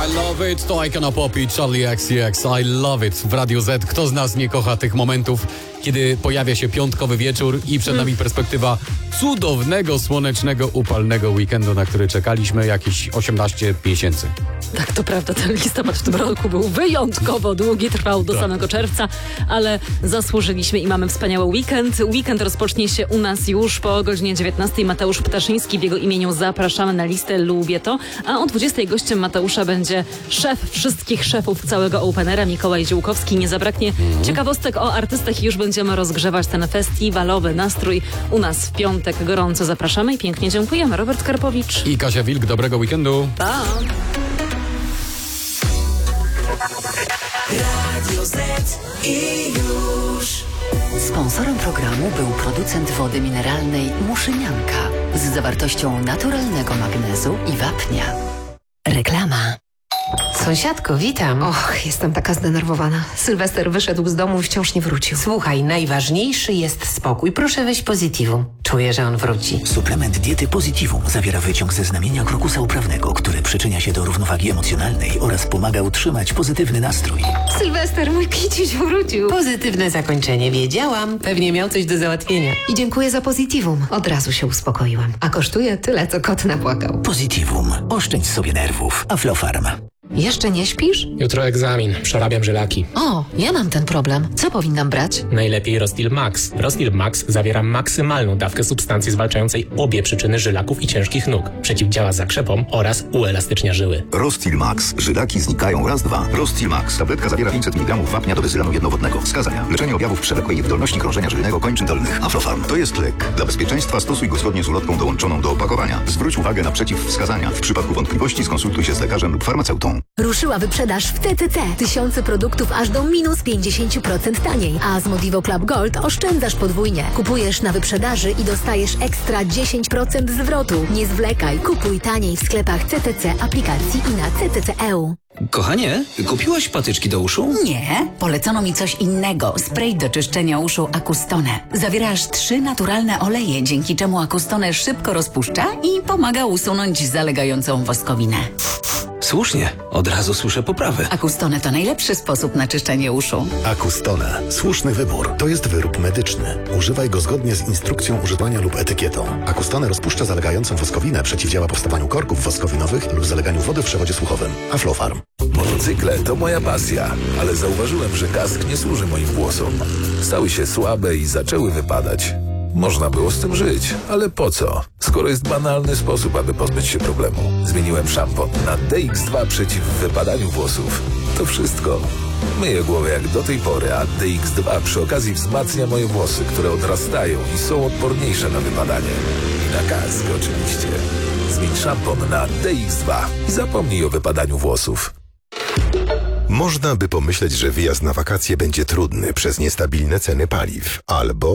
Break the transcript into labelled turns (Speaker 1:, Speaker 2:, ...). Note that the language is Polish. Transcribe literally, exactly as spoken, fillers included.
Speaker 1: I love it, to Icona Pop i Charlie X C X. I love it w Radiu Z. Kto z nas nie kocha tych momentów, kiedy pojawia się piątkowy wieczór i przed nami perspektywa cudownego, słonecznego, upalnego weekendu, na który czekaliśmy jakieś osiemnaście miesięcy.
Speaker 2: Tak, to prawda, ten listopad w tym roku był wyjątkowo długi, trwał do samego czerwca, ale zasłużyliśmy i mamy wspaniały weekend. Weekend rozpocznie się u nas już po godzinie dziewiętnastej. Mateusz Ptaszyński, w jego imieniu zapraszamy na listę Lubię to, a o dwudziestej gościem Mateusza będzie szef wszystkich szefów całego Openera, Mikołaj Ziółkowski. Nie zabraknie mm. ciekawostek o artystach i już będziemy rozgrzewać ten festiwalowy nastrój u nas w piątek. Gorąco zapraszamy i pięknie dziękujemy. Robert Karpowicz
Speaker 1: i Kasia Wilk. Dobrego weekendu.
Speaker 2: Pa!
Speaker 3: Radio Z i już.
Speaker 4: Sponsorem programu był producent wody mineralnej Muszynianka z zawartością naturalnego magnezu i wapnia. Reklama.
Speaker 5: Sąsiadko, witam.
Speaker 6: Och, jestem taka zdenerwowana. Sylwester wyszedł z domu i wciąż nie wrócił.
Speaker 5: Słuchaj, najważniejszy jest spokój. Proszę weź Positivum. Czuję, że on wróci.
Speaker 7: Suplement diety Positivum zawiera wyciąg ze znamienia krokusa uprawnego, który przyczynia się do równowagi emocjonalnej oraz pomaga utrzymać pozytywny nastrój.
Speaker 6: Sylwester, mój kiciuś wrócił.
Speaker 5: Pozytywne zakończenie, wiedziałam. Pewnie miał coś do załatwienia.
Speaker 6: I dziękuję za Positivum. Od razu się uspokoiłam. A kosztuje tyle, co kot napłakał.
Speaker 7: Positivum. Oszczędź sobie nerwów. Aflofarm.
Speaker 6: Jeszcze nie śpisz?
Speaker 8: Jutro egzamin. Przerabiam żylaki.
Speaker 6: O, ja mam ten problem. Co powinnam brać?
Speaker 8: Najlepiej Rostil Max. Rostil Max zawiera maksymalną dawkę substancji zwalczającej obie przyczyny żylaków i ciężkich nóg. Przeciwdziała zakrzepom oraz uelastycznia żyły.
Speaker 9: Rostil Max. Żylaki znikają raz, dwa. Rostil Max. Tabletka zawiera pięćset miligramów wapnia do bezylanu jednowodnego. Wskazania. Leczenie objawów przewlekłej niewydolności krążenia żylnego kończyn dolnych. Aflofarm. To jest lek. Dla bezpieczeństwa stosuj go zgodnie z ulotką dołączoną do opakowania. Zwróć uwagę na przeciwwskazania. W przypadku wątpliwości skonsultuj się z lekarzem lub farmaceutą.
Speaker 10: Ruszyła wyprzedaż w T C C. Tysiące produktów aż do minus pięćdziesiąt procent taniej. A z Modivo Club Gold oszczędzasz podwójnie. Kupujesz na wyprzedaży i dostajesz ekstra dziesięć procent zwrotu. Nie zwlekaj. Kupuj taniej w sklepach C T C, aplikacji i na C T C kropka E U.
Speaker 11: Kochanie, kupiłaś patyczki do uszu?
Speaker 4: Nie, polecono mi coś innego. Spray do czyszczenia uszu Acustone. Zawiera aż trzy naturalne oleje, dzięki czemu Acustone szybko rozpuszcza i pomaga usunąć zalegającą woskowinę.
Speaker 11: Słusznie, od razu słyszę poprawę.
Speaker 4: Acustone to najlepszy sposób na czyszczenie uszu.
Speaker 12: Acustone. Słuszny wybór. To jest wyrób medyczny. Używaj go zgodnie z instrukcją używania lub etykietą. Acustone rozpuszcza zalegającą woskowinę, przeciwdziała powstawaniu korków woskowinowych lub zaleganiu wody w przewodzie słuchowym. Aflofarm.
Speaker 13: Motocykle to moja pasja, ale zauważyłem, że kask nie służy moim włosom. Stały się słabe i zaczęły wypadać. Można było z tym żyć, ale po co? Skoro jest banalny sposób, aby pozbyć się problemu. Zmieniłem szampon na D X dwa przeciw wypadaniu włosów. To wszystko. Myję głowę jak do tej pory, a D X dwa przy okazji wzmacnia moje włosy, które odrastają i są odporniejsze na wypadanie. I na kask oczywiście. Zmień szampon na D X dwa i zapomnij o wypadaniu włosów.
Speaker 12: Można by pomyśleć, że wyjazd na wakacje będzie trudny przez niestabilne ceny paliw, albo